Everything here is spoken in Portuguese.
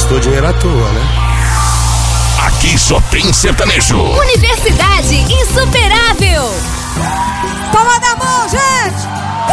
gastou dinheiro à toa, né? Aqui só tem sertanejo. Universidade Insuperável.